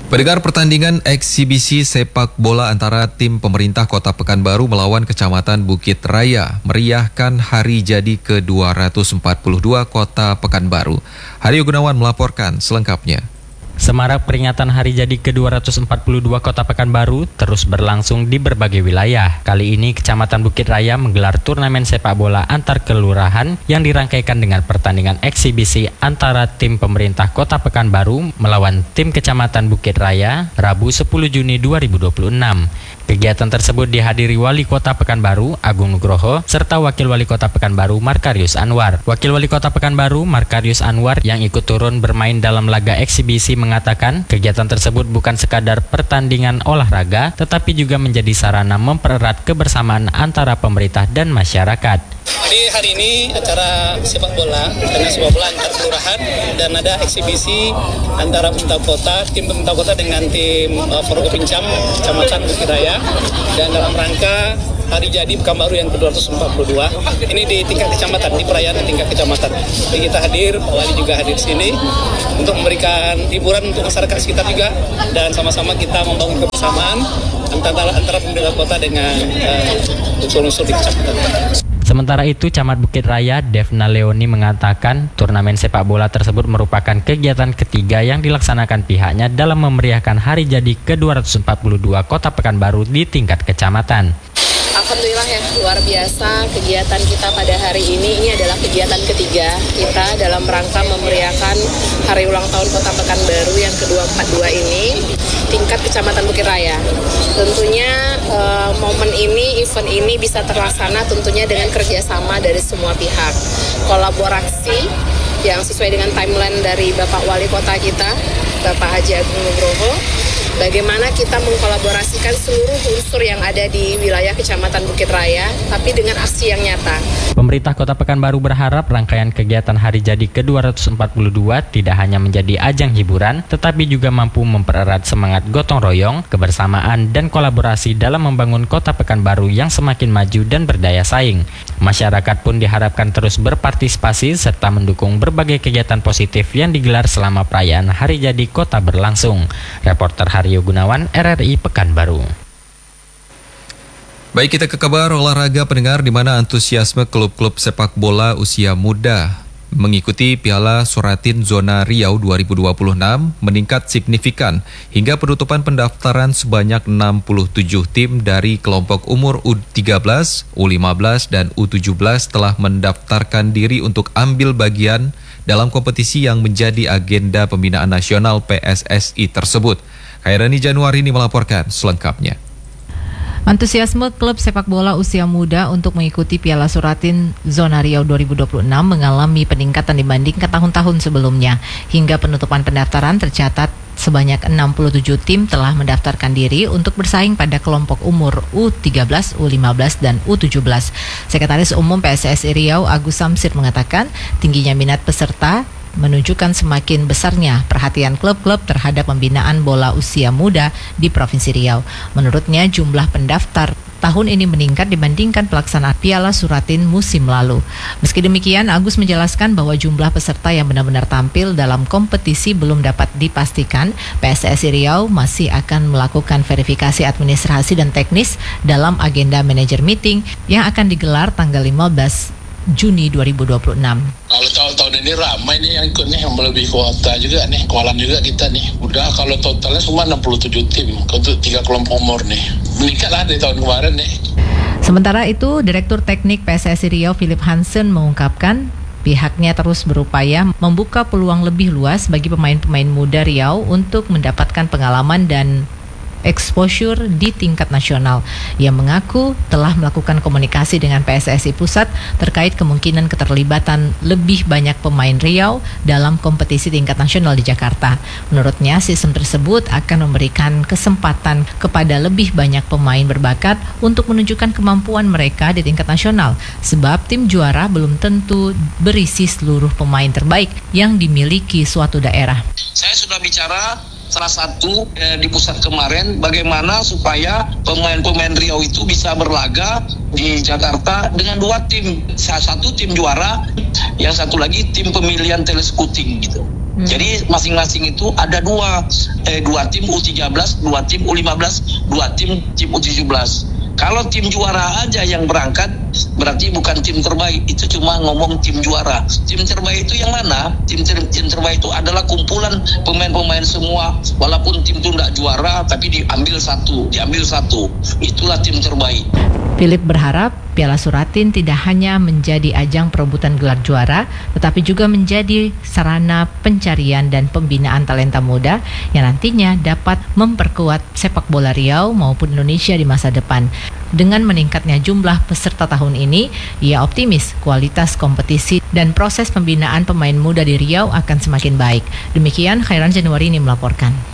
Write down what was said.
Pendengar, pertandingan eksibisi sepak bola antara tim pemerintah Kota Pekanbaru melawan Kecamatan Bukit Raya meriahkan hari jadi ke-242 Kota Pekanbaru. Haryo Gunawan melaporkan selengkapnya. Semarak peringatan hari jadi ke-242 Kota Pekanbaru terus berlangsung di berbagai wilayah. Kali ini Kecamatan Bukit Raya menggelar turnamen sepak bola antar kelurahan yang dirangkaikan dengan pertandingan eksibisi antara tim pemerintah Kota Pekanbaru melawan tim Kecamatan Bukit Raya Rabu 10 Juni 2026. Kegiatan tersebut dihadiri Wali Kota Pekanbaru Agung Nugroho serta Wakil Wali Kota Pekanbaru Markarius Anwar. Wakil Wali Kota Pekanbaru Markarius Anwar yang ikut turun bermain dalam laga eksibisi mengatakan kegiatan tersebut bukan sekadar pertandingan olahraga tetapi juga menjadi sarana mempererat kebersamaan antara pemerintah dan masyarakat. Jadi hari ini acara sepak bola antar kelurahan dan ada eksibisi antara pemerintah kota, tim pemerintah kota dengan tim Forkopincam Kecamatan Bukit Raya, dan dalam rangka hari jadi Pekanbaru yang ke-242 ini di tingkat kecamatan, di perayaan tingkat kecamatan. Jadi kita hadir, Pak Wali juga hadir di sini untuk memberikan hiburan untuk masyarakat sekitar juga, dan sama-sama kita membangun kebersamaan antara pemerintah kota dengan unsur-unsur di kecamatan. Sementara itu, Camat Bukit Raya Devna Leoni mengatakan turnamen sepak bola tersebut merupakan kegiatan ketiga yang dilaksanakan pihaknya dalam memeriahkan hari jadi ke-242 Kota Pekanbaru di tingkat kecamatan. Alhamdulillah ya, luar biasa kegiatan kita pada hari ini. Ini adalah kegiatan ketiga kita dalam rangka memeriahkan hari ulang tahun Kota Pekanbaru yang ke-242 ini tingkat Kecamatan Bukit Raya. Tentunya momen ini, event ini bisa terlaksana tentunya dengan kerjasama dari semua pihak. Kolaborasi yang sesuai dengan timeline dari Bapak Wali Kota kita, Bapak Haji Agung Nugroho. Bagaimana kita mengkolaborasikan seluruh unsur yang ada di wilayah Kecamatan Bukit Raya, tapi dengan aksi yang nyata. Pemerintah Kota Pekanbaru berharap rangkaian kegiatan hari jadi ke-242 tidak hanya menjadi ajang hiburan, tetapi juga mampu mempererat semangat gotong royong, kebersamaan, dan kolaborasi dalam membangun Kota Pekanbaru yang semakin maju dan berdaya saing. Masyarakat pun diharapkan terus berpartisipasi serta mendukung berbagai kegiatan positif yang digelar selama perayaan hari jadi kota berlangsung. Reporter Haryo Gunawan, RRI Pekanbaru. Baik, kita ke kabar olahraga, pendengar, di mana antusiasme klub-klub sepak bola usia muda mengikuti Piala Suratin Zona Riau 2026 meningkat signifikan hingga penutupan pendaftaran sebanyak 67 tim dari kelompok umur U13, U15, dan U17 telah mendaftarkan diri untuk ambil bagian dalam kompetisi yang menjadi agenda pembinaan nasional PSSI tersebut. Khairani Januari ini melaporkan selengkapnya. Antusiasme klub sepak bola usia muda untuk mengikuti Piala Suratin Zona Riau 2026 mengalami peningkatan dibandingkan tahun-tahun sebelumnya. Hingga penutupan pendaftaran tercatat sebanyak 67 tim telah mendaftarkan diri untuk bersaing pada kelompok umur U13, U15, dan U17. Sekretaris Umum PSSI Riau Agus Samsir mengatakan tingginya minat peserta menunjukkan semakin besarnya perhatian klub-klub terhadap pembinaan bola usia muda di Provinsi Riau. Menurutnya jumlah pendaftar tahun ini meningkat dibandingkan pelaksanaan Piala Suratin musim lalu. Meski demikian, Agus menjelaskan bahwa jumlah peserta yang benar-benar tampil dalam kompetisi belum dapat dipastikan. PSSI Riau masih akan melakukan verifikasi administrasi dan teknis dalam agenda manajer meeting yang akan digelar tanggal 15 Juni 2026. Kalau tahun-tahun ini ramai nih yang ikut nih, yang melebihi kuota juga nih, kualan juga kita nih. Udah kalau totalnya semua 67 tim untuk 3 kelompok umur nih. Meningkat lah dari tahun kemarin nih. Sementara itu, Direktur Teknik PSSI Riau Philip Hansen mengungkapkan pihaknya terus berupaya membuka peluang lebih luas bagi pemain-pemain muda Riau untuk mendapatkan pengalaman dan exposure di tingkat nasional. Ia mengaku telah melakukan komunikasi dengan PSSI Pusat terkait kemungkinan keterlibatan lebih banyak pemain Riau dalam kompetisi tingkat nasional di Jakarta. Menurutnya, sistem tersebut akan memberikan kesempatan kepada lebih banyak pemain berbakat untuk menunjukkan kemampuan mereka di tingkat nasional, sebab tim juara belum tentu berisi seluruh pemain terbaik yang dimiliki suatu daerah. Saya sudah bicara salah satu di pusat kemarin bagaimana supaya pemain-pemain Riau itu bisa berlaga di Jakarta dengan 2 tim, satu tim juara, yang satu lagi tim pemilihan telescouting gitu. Jadi masing-masing itu ada dua tim U13, 2 tim U15, 2 tim U17. Kalau tim juara aja yang berangkat, berarti bukan tim terbaik. Itu cuma ngomong tim juara. Tim terbaik itu yang mana? Tim terbaik itu adalah kumpulan pemain-pemain semua. Walaupun tim itu tidak juara, tapi diambil satu. Itulah tim terbaik. Philip berharap Piala Suratin tidak hanya menjadi ajang perebutan gelar juara, tetapi juga menjadi sarana pencarian dan pembinaan talenta muda yang nantinya dapat memperkuat sepak bola Riau maupun Indonesia di masa depan. Dengan meningkatnya jumlah peserta tahun ini, ia optimis kualitas kompetisi dan proses pembinaan pemain muda di Riau akan semakin baik. Demikian Khairan Januari ini melaporkan.